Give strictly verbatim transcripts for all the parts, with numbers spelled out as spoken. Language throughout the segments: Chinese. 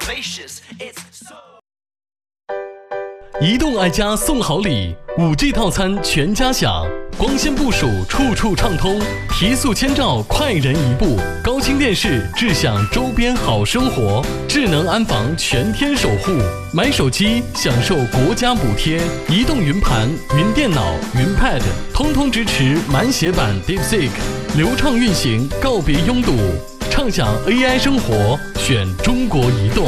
移动爱家送好礼， 五 G 套餐全家享，光纤部署处处畅通，提速千兆快人一步，高清电视智享周边好生活，智能安防全天守护，买手机享受国家补贴，移动云盘、云电脑、云 Pad 通通支持满血版 DeepSeek， 流畅运行，告别拥堵，畅享 A I 生活，选中国移动。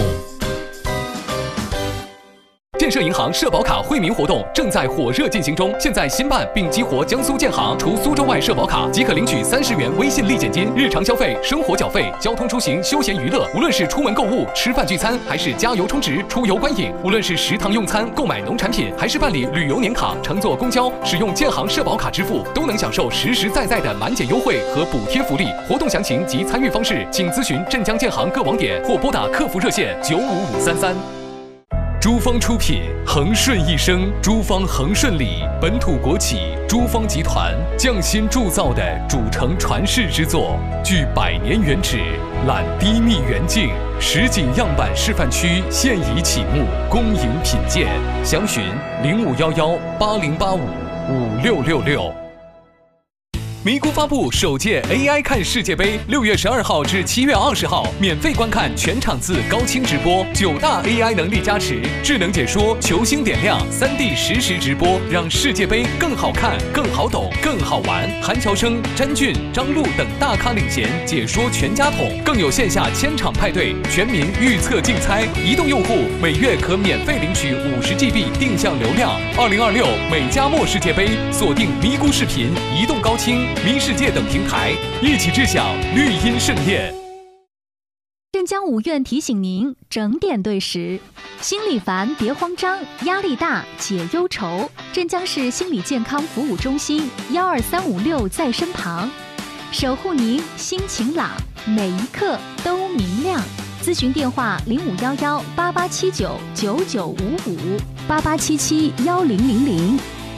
建设银行社保卡惠民活动正在火热进行中，现在新办并激活江苏建行，除苏州外社保卡即可领取三十元微信立减金，日常消费、生活缴费、交通出行、休闲娱乐，无论是出门购物、吃饭聚餐，还是加油充值、出游观影，无论是食堂用餐、购买农产品，还是办理旅游年卡、乘坐公交，使用建行社保卡支付，都能享受实实在在的满减优惠和补贴福利。活动详情及参与方式，请咨询镇江建行各网点或拨打客服热线九五五三三。珠方出品，恒顺一生，珠方恒顺里本土国企珠方集团匠心铸造的主城传世之作，具百年原址，揽低密远近，实景样板示范区现已启幕，恭迎品鉴。详询零五幺幺八零八五五六六六。咪咕发布首届 A I 看世界杯，六月十二号至七月二十号，免费观看全场次高清直播，九大 A I 能力加持，智能解说，球星点亮，三 D 实时直播，让世界杯更好看、更好懂、更好玩。韩乔生、詹俊、张璐等大咖领衔，解说全家桶，更有线下千场派对，全民预测竞猜。移动用户每月可免费领取五十 G B 定向流量。二零二六美加墨世界杯，锁定咪咕视频、移动高清、咪世界等平台，一起致享绿茵盛宴。 镇江五院提醒您整点对时，心里烦别慌张，压力大解忧愁。镇江市心理健康服务中心幺二三五六在身旁，守护您心晴朗，每一刻都明亮。咨询电话零五幺幺八八七九九九五五八八七七幺零零零。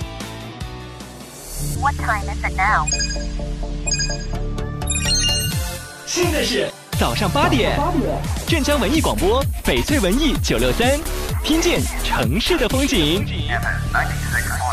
What time is it now? 现在是早上八点，镇江文艺广播，翡翠文艺九六三，听见城市的风景。 ninety seconds.